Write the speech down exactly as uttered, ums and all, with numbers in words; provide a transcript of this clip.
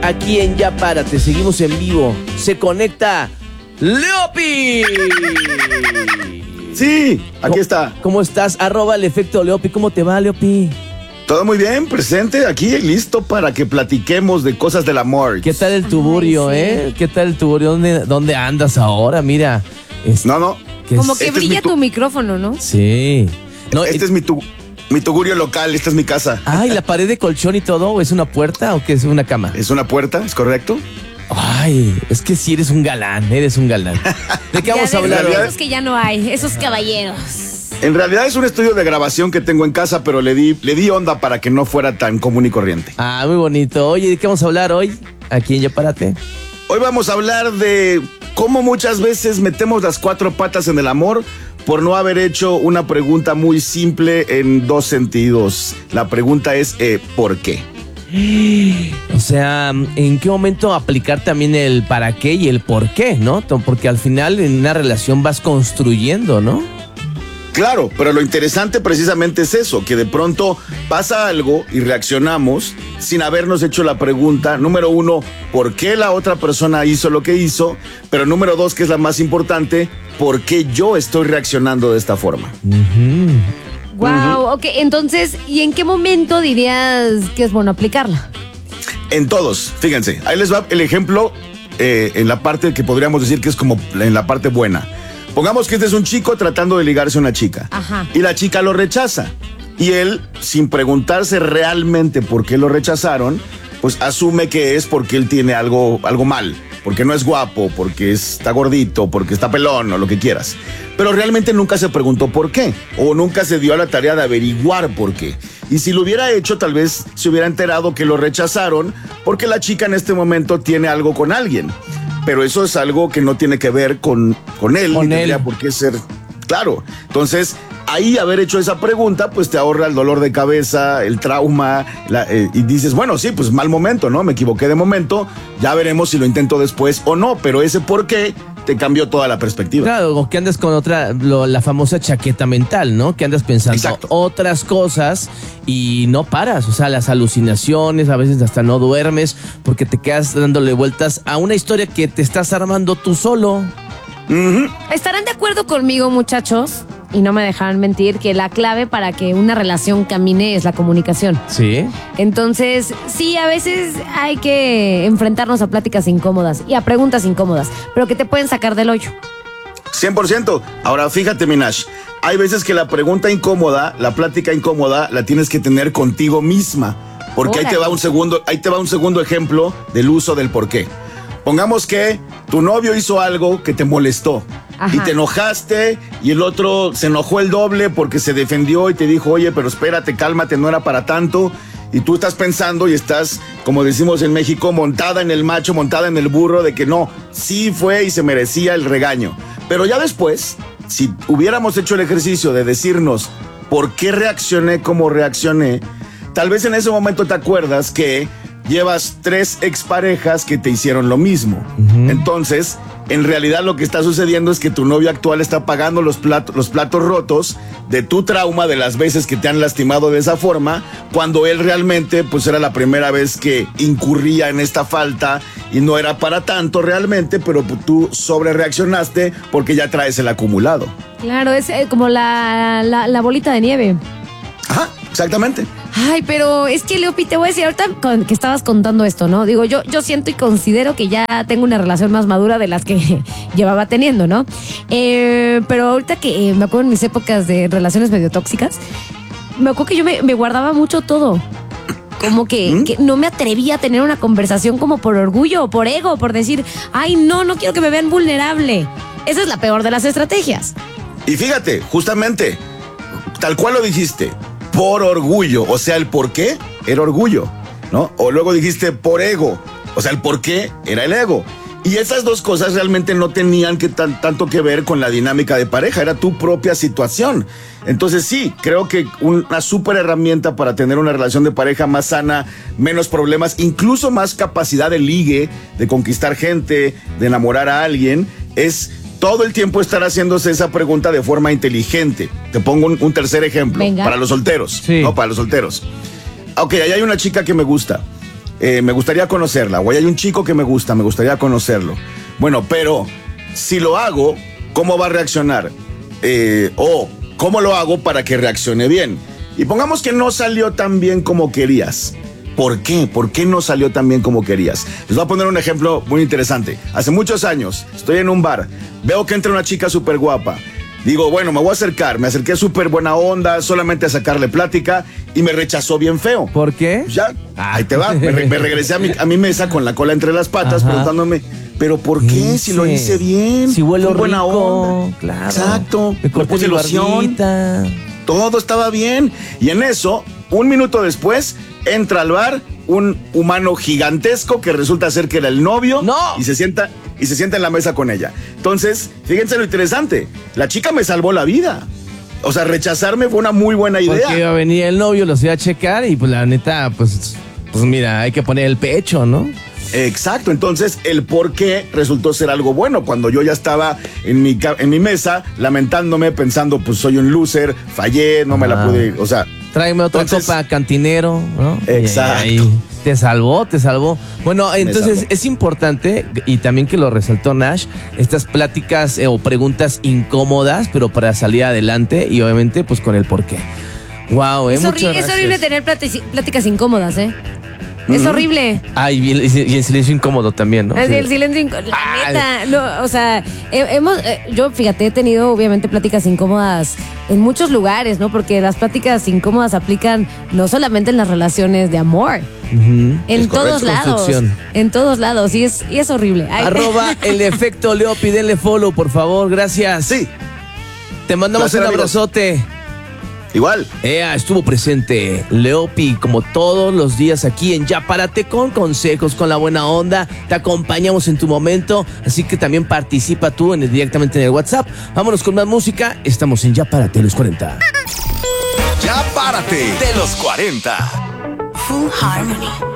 Aquí en Ya Párate, seguimos en vivo. Se conecta Leopi. Sí, aquí está. ¿Cómo estás? Arroba el efecto Leopi. ¿Cómo te va, Leopi? Todo muy bien, presente aquí, listo para que platiquemos de cosas del amor. ¿Qué tal el tuburio, Ay, sí. eh? ¿Qué tal el tuburio? ¿Dónde, dónde andas ahora? Mira. Es, no, no. Como que este brilla es tu... tu micrófono, ¿no? Sí. No, este it... es mi, tu... mi tugurio local, esta es mi casa. Ay, ¿la pared de colchón y todo? ¿O es una puerta o qué es una cama? Es una puerta, ¿es correcto? Ay, es que sí eres un galán, eres un galán. ¿De qué vamos a hablar hoy? Esos que ya no hay, esos caballeros. En realidad es un estudio de grabación que tengo en casa, pero le di, le di onda para que no fuera tan común y corriente. Ah, muy bonito. Oye, ¿de qué vamos a hablar hoy? Aquí en Ya Párate. Hoy vamos a hablar de cómo muchas veces metemos las cuatro patas en el amor por no haber hecho una pregunta muy simple en dos sentidos. La pregunta es, eh, ¿por qué? O sea, ¿en qué momento aplicar también el para qué y el por qué, no? Porque al final en una relación vas construyendo, ¿no? Claro, pero lo interesante precisamente es eso, que de pronto pasa algo y reaccionamos sin habernos hecho la pregunta, número uno, ¿por qué la otra persona hizo lo que hizo? Pero número dos, que es la más importante, ¿por qué yo estoy reaccionando de esta forma? Uh-huh. Wow, uh-huh. Ok, entonces, ¿y en qué momento dirías que es bueno aplicarla? En todos, fíjense, ahí les va el ejemplo eh, en la parte que podríamos decir que es como en la parte buena. Pongamos que este es un chico tratando de ligarse a una chica. Ajá. Y la chica lo rechaza. Y él, sin preguntarse realmente por qué lo rechazaron, pues asume que es porque él tiene algo, algo mal. Porque no es guapo, porque está gordito, porque está pelón o lo que quieras. Pero realmente nunca se preguntó por qué. O nunca se dio a la tarea de averiguar por qué. Y si lo hubiera hecho, tal vez se hubiera enterado que lo rechazaron porque la chica en este momento tiene algo con alguien. Pero eso es algo que no tiene que ver con, con él, con ni él. tendría por qué ser claro. Entonces, ahí haber hecho esa pregunta, pues te ahorra el dolor de cabeza, el trauma, la, eh, y dices, bueno, sí, pues mal momento, ¿no? Me equivoqué de momento, ya veremos si lo intento después o no, pero ese por qué te cambió toda la perspectiva. Claro, o que andas con otra, lo, la famosa chaqueta mental, ¿no? Que andas pensando Exacto. otras cosas y no paras, o sea, las alucinaciones, a veces hasta no duermes porque te quedas dándole vueltas a una historia que te estás armando tú solo. Uh-huh. ¿Estarán de acuerdo conmigo, muchachos? Y no me dejarán mentir que la clave para que una relación camine es la comunicación. Sí. Entonces, sí, a veces hay que enfrentarnos a pláticas incómodas y a preguntas incómodas, pero que te pueden sacar del hoyo. cien por ciento. Ahora, fíjate, Minash, hay veces que la pregunta incómoda, la plática incómoda, la tienes que tener contigo misma. Porque ahí te va un segundo, ahí te va un segundo ejemplo del uso del por qué. Pongamos que tu novio hizo algo que te molestó. Ajá. Y te enojaste y el otro se enojó el doble porque se defendió y te dijo, oye, pero espérate, cálmate, no era para tanto. Y tú estás pensando y estás, como decimos en México, montada en el macho, montada en el burro de que no, sí fue y se merecía el regaño. Pero ya después, si hubiéramos hecho el ejercicio de decirnos por qué reaccioné como reaccioné, tal vez en ese momento te acuerdas que llevas tres exparejas que te hicieron lo mismo. Uh-huh. Entonces, en realidad lo que está sucediendo es que tu novio actual está pagando los platos, los platos rotos de tu trauma, de las veces que te han lastimado de esa forma, cuando él realmente pues era la primera vez que incurría en esta falta y no era para tanto realmente, pero tú sobre reaccionaste porque ya traes el acumulado. Claro, es eh, como la, la, la bolita de nieve. Ajá, exactamente. Ay, pero es que, Leopi, te voy a decir ahorita con, que estabas contando esto, ¿no? Digo, yo, yo siento y considero que ya tengo una relación más madura de las que llevaba teniendo, ¿no? Eh, pero ahorita que eh, me acuerdo en mis épocas de relaciones medio tóxicas, me acuerdo que yo me, me guardaba mucho todo. Como que, ¿Mm? que no me atrevía a tener una conversación como por orgullo o por ego, por decir, ay, no, no quiero que me vean vulnerable. Esa es la peor de las estrategias. Y fíjate, justamente, tal cual lo dijiste, por orgullo, o sea, el por qué era orgullo, ¿no? O luego dijiste por ego, o sea, el por qué era el ego. Y esas dos cosas realmente no tenían que tan, tanto que ver con la dinámica de pareja, era tu propia situación. Entonces sí, creo que una súper herramienta para tener una relación de pareja más sana, menos problemas, incluso más capacidad de ligue, de conquistar gente, de enamorar a alguien, es todo el tiempo estar haciéndose esa pregunta de forma inteligente. Te pongo un, un tercer ejemplo. Venga. Para los solteros. Sí. No, para los solteros. Ok, ahí hay una chica que me gusta. eh, me gustaría conocerla, o hay un chico que me gusta, me gustaría conocerlo. Bueno, pero si lo hago, ¿cómo va a reaccionar? Eh, o ¿cómo lo hago para que reaccione bien? Y pongamos que no salió tan bien como querías. ¿Por qué? ¿Por qué no salió tan bien como querías? Les voy a poner un ejemplo muy interesante. Hace muchos años, estoy en un bar, veo que entra una chica súper guapa. Digo, bueno, me voy a acercar. Me acerqué súper buena onda, solamente a sacarle plática, y me rechazó bien feo. ¿Por qué? Ya, ahí te va. Me, re- me regresé a mi, a mi mesa con la cola entre las patas, Ajá. preguntándome, ¿pero por qué? Si lo hice bien. Si huelo fue buena rico, onda. claro. Exacto. Me corté puse mi loción. barbita. Todo estaba bien. Y en eso, un minuto después, entra al bar un humano gigantesco que resulta ser que era el novio. ¡No! Y se sienta, y se sienta en la mesa con ella. Entonces, fíjense lo interesante. La chica me salvó la vida. O sea, rechazarme fue una muy buena idea. Porque iba a venir el novio, los iba a checar y pues la neta, pues, pues mira, hay que poner el pecho, ¿no? Exacto, entonces el por qué resultó ser algo bueno cuando yo ya estaba en mi, ca- en mi mesa lamentándome, pensando, pues soy un loser, fallé, no me la Ah. pude, o sea... Tráeme otra Entonces- copa, cantinero, ¿no? Exacto. Y ahí te salvó, te salvó. Bueno, entonces salvó. es importante, y también que lo resaltó Nash, estas pláticas eh, o preguntas incómodas, pero para salir adelante y obviamente pues con el porqué. Wow, eh, Es, muchas horri- es gracias. horrible tener plati- pláticas incómodas, ¿eh? Es horrible. Ay, y el, y el silencio incómodo también, ¿no? Es Sí. el silencio incómodo. La Ay. neta, no, o sea, he- hemos, eh, yo fíjate, he tenido obviamente pláticas incómodas en muchos lugares, ¿no? Porque las pláticas incómodas aplican no solamente en las relaciones de amor, Ujú. en Es correcto. todos lados. Construcción. En todos lados, y es, y es horrible. Ay. Arroba el efecto Leopi, denle follow, por favor, gracias. Sí, Te mandamos Placer, un amigos. abrazote. igual. Ea, estuvo presente Leopi como todos los días aquí en Ya Párate, con consejos, con la buena onda. Te acompañamos en tu momento, así que también participa tú en el, directamente en el WhatsApp. Vámonos con más música. Estamos en Ya Párate los cuarenta. Ya párate de los cuarenta. Full Harmony.